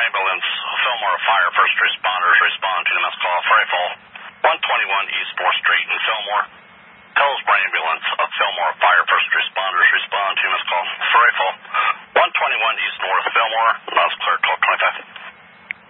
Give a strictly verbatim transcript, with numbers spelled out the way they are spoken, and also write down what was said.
ambulance, Fillmore Fire first responders respond to the mess call. Freyfall, one twenty-one East fourth Street in Fillmore. Hillsborough ambulance of Fillmore Fire first responders respond to mess call. Freyfall, one twenty-one East North Fillmore, mess